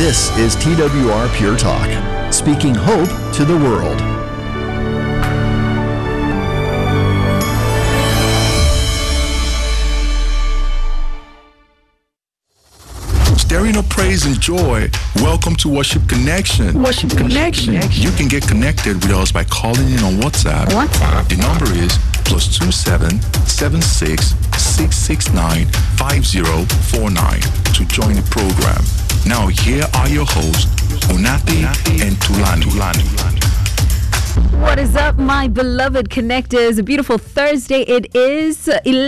This is TWR Pure Talk, speaking hope to the world. Stirring up praise and joy. Welcome to Worship Connection. Worship Connection. You can get connected with us by calling in on WhatsApp. The number is +27 76 669 5049 to join the program. Now here are your hosts, Onati and Tulani. What is up, my beloved connectors? A beautiful Thursday. It is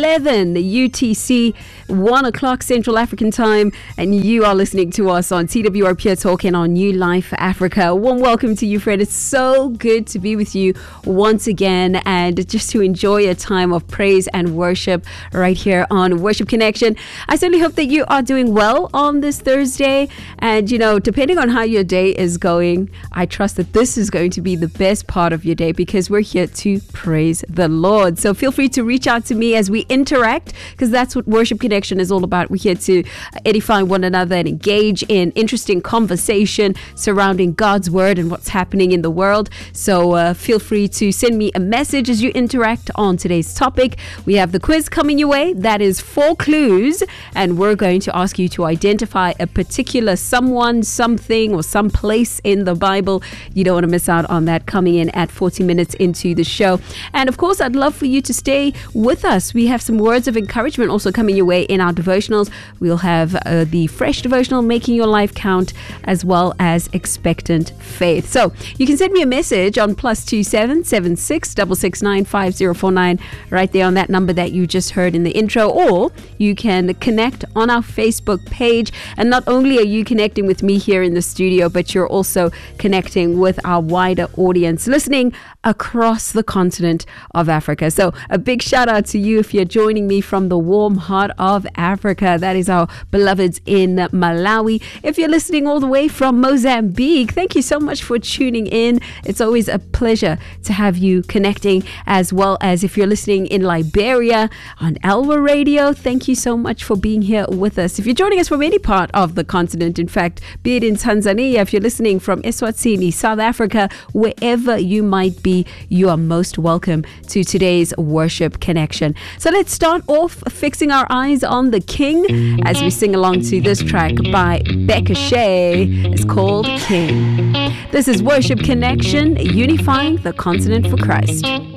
11 UTC, 1 o'clock Central African time, and you are listening to us on TWR Pure Talk and on New Life Africa. Warm welcome to you, Fred. It's so good to be with you once again and just to enjoy a time of praise and worship right here on Worship Connection. I certainly hope that you are doing well on this Thursday, and depending on how your day is going, I trust that this is going to be the best part of your day because we're here to praise the Lord. So feel free to reach out to me as we interact, because that's what Worship Connection is all about. We're here to edify one another and engage in interesting conversation surrounding God's word and what's happening in the world. So feel free to send me a message as you interact on today's topic. We have the quiz coming your way. That is 4 clues, and we're going to ask you to identify a particular someone, something, or some place in the Bible. You don't want to miss out on that, coming in at 40 minutes into the show. And of course, I'd love for you to stay with us. We have some words of encouragement also coming your way in our devotionals. We'll have the fresh devotional, Making Your Life Count, as well as Expectant Faith. So you can send me a message on +27 76 669 5049 right there on that number that you just heard in the intro, or you can connect on our Facebook page. And not only are you connecting with me here in the studio, but you're also connecting with our wider audience listening across the continent of Africa. So a big shout out to you if you're joining me from the warm heart of Africa. That is our beloveds in Malawi. If you're listening all the way from Mozambique, thank you so much for tuning in. It's always a pleasure to have you connecting, as well as if you're listening in Liberia on Elwa Radio, thank you so much for being here with us. If you're joining us from any part of the continent, in fact, be it in Tanzania, if you're listening from Eswatini, South Africa, wherever you might be, you are most welcome to today's Worship Connection. So let's start off fixing our eyes on the King as we sing along to this track by Becca Shea. It's called King. This is Worship Connection, unifying the continent for Christ.